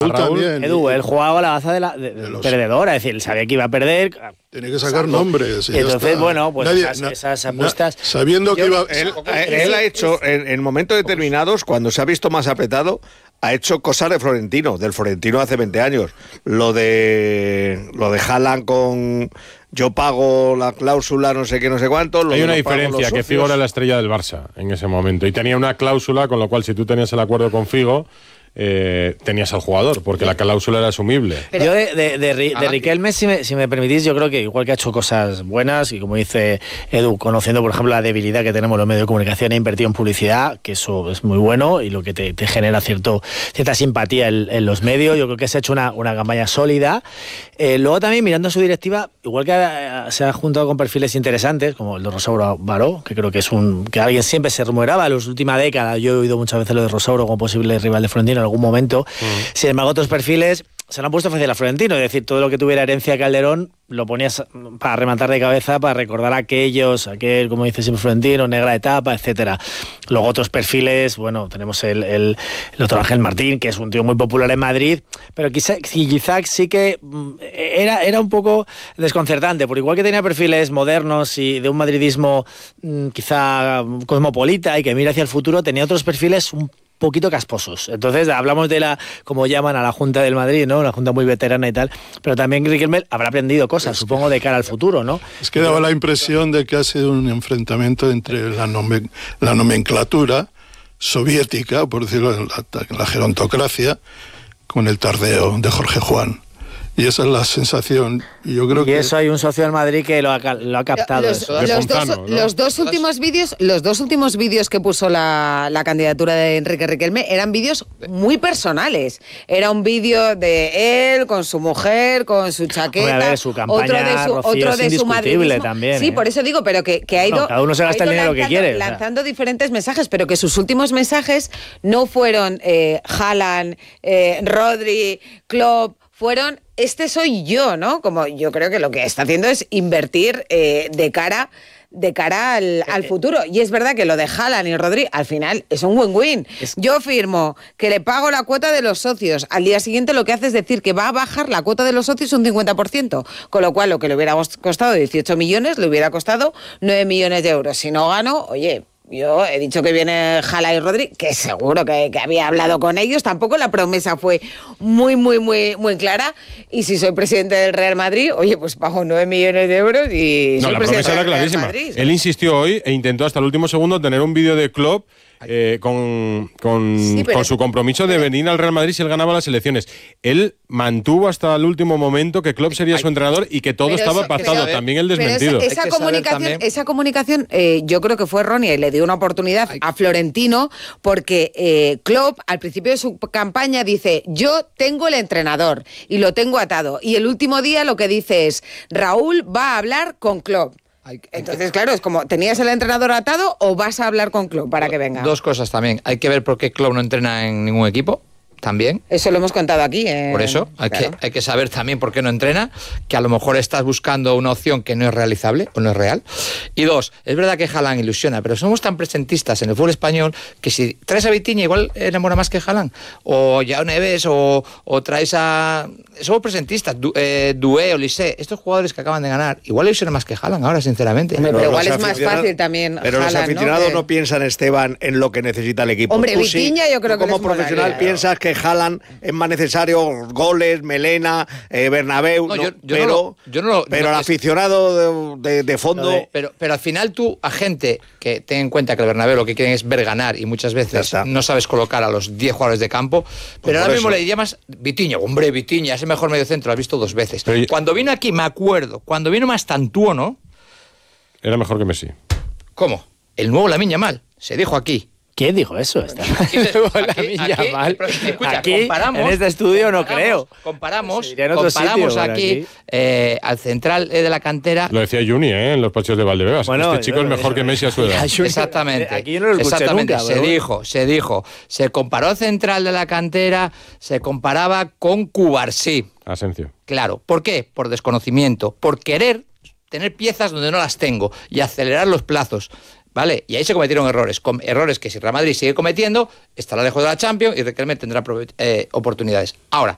también. Edu, él jugaba a la baza de perdedora, es decir, él sabía que iba a perder. Tiene que sacar nombres. Y entonces, bueno, pues esas apuestas. Sabiendo que iba. Él ha hecho, en momentos determinados, cuando se ha visto más apretado, ha hecho cosas del Florentino hace 20 años. Lo de Haaland con yo pago la cláusula, no sé qué, no sé cuánto. Hay una diferencia, que Figo era la estrella del Barça en ese momento y tenía una cláusula, con lo cual si tú tenías el acuerdo con Figo, tenías al jugador, porque la cláusula era asumible. Pero yo de Riquelme, si me permitís, yo creo que igual que ha hecho cosas buenas, y como dice Edu, conociendo por ejemplo la debilidad que tenemos los medios de comunicación, ha invertido en publicidad, que eso es muy bueno, y lo que te genera cierta simpatía en los medios. Yo creo que se ha hecho una campaña sólida. Luego también, mirando a su directiva, igual que se ha juntado con perfiles interesantes, como el de Rosauro Baró, que creo que es que alguien siempre se rumoreaba en las últimas décadas. Yo he oído muchas veces lo de Rosauro como posible rival de Florentino en algún momento. Sin embargo, otros perfiles se lo han puesto fácil a Florentino, es decir, todo lo que tuviera herencia Calderón lo ponías para rematar de cabeza, para recordar aquel, como dice siempre Florentino, negra etapa, etcétera. Luego otros perfiles, bueno, tenemos el doctor Ángel Martín, que es un tío muy popular en Madrid, pero quizá sí que era un poco desconcertante, porque igual que tenía perfiles modernos y de un madridismo quizá cosmopolita y que mira hacia el futuro, tenía otros perfiles un poquito casposos. Entonces hablamos de como llaman a la Junta del Madrid, ¿no? Una junta muy veterana y tal, pero también Riquelme habrá aprendido cosas, supongo, de cara al futuro, ¿no? Es que daba la impresión de que ha sido un enfrentamiento entre la nomenclatura soviética, por decirlo, la gerontocracia, con el tardeo de Jorge Juan. Y esa es la sensación. Y yo creo que eso hay un socio del Madrid que lo ha captado. Los dos últimos vídeos que puso la candidatura de Enrique Riquelme eran vídeos muy personales. Era un vídeo de él con su mujer, con su chaqueta, su campaña, otro de su madridismo también. Sí, por eso digo, pero que ha ido, cada uno se gasta el dinero que quiere, lanzando diferentes mensajes, pero que sus últimos mensajes no fueron Haaland, Rodri, Klopp, fueron este soy yo, ¿no? Como yo creo que lo que está haciendo es invertir de cara al futuro. Y es verdad que lo de Haaland y Rodri al final es un win-win. Yo firmo que le pago la cuota de los socios. Al día siguiente lo que hace es decir que va a bajar la cuota de los socios un 50%. Con lo cual lo que le hubiera costado 18 millones le hubiera costado 9 millones de euros. Si no gano, oye... Yo he dicho que viene Haaland y Rodri, que seguro que había hablado con ellos. Tampoco la promesa fue muy, muy, muy, muy clara. Y si soy presidente del Real Madrid, oye, pues pago 9 millones de euros y soy presidente del Real Madrid. No, la promesa era clarísima. Él insistió hoy e intentó hasta el último segundo tener un vídeo de Klopp con su compromiso de venir al Real Madrid si él ganaba las elecciones. Él mantuvo hasta el último momento que Klopp sería su entrenador y que todo estaba pactado, también el desmentido. Esa comunicación yo creo que fue errónea y le dio una oportunidad a Florentino, porque Klopp al principio de su campaña dice: yo tengo el entrenador y lo tengo atado, y el último día lo que dice es: Raúl va a hablar con Klopp. Entonces, claro, es como, ¿tenías el entrenador atado o vas a hablar con Klopp para que venga? Dos cosas también. Hay que ver por qué Klopp no entrena en ningún equipo. También. Eso lo hemos contado aquí. Por eso, hay que saber también por qué no entrena, que a lo mejor estás buscando una opción que no es realizable o no es real. Y dos, es verdad que Haaland ilusiona, pero somos tan presentistas en el fútbol español que si traes a Vitinha igual enamora más que Haaland, o Yao Neves, o traes a... Somos presentistas, Doué, Olise, estos jugadores que acaban de ganar, igual ilusiona más que Haaland ahora, sinceramente. Pero igual es más fácil también Pero Haaland, los aficionados no piensan, Esteban, en lo que necesita el equipo. Hombre, Vitinha yo creo que como profesional piensas que Haaland es más necesario, goles, melena, Bernabéu, pero el aficionado de fondo... Pero al final tú, a gente que ten en cuenta que el Bernabéu lo que quieren es ver ganar y muchas veces no sabes colocar a los 10 jugadores de campo, pero ahora mismo le llamas Vitinha, hombre, Vitinha, es el mejor mediocentro, lo has visto 2 veces. Pero cuando vino aquí, me acuerdo, cuando vino Mastantuono... Era mejor que Messi. ¿Cómo? El nuevo Lamine Yamal, se dijo aquí. ¿Quién dijo eso? Aquí, comparamos, en este estudio no creo. Comparamos aquí al central de la cantera. Lo decía Juni, en los partidos de Valdebebas. Bueno, este chico es mejor que Messi a su edad. Exactamente. Aquí no lo escuché nunca, se dijo. Se comparó al central de la cantera, se comparaba con Cubarsí. Asensio. Claro. ¿Por qué? Por desconocimiento. Por querer tener piezas donde no las tengo y acelerar los plazos. ¿Vale? Y ahí se cometieron errores que si Real Madrid sigue cometiendo, estará lejos de la Champions y Riquelme tendrá oportunidades. Ahora,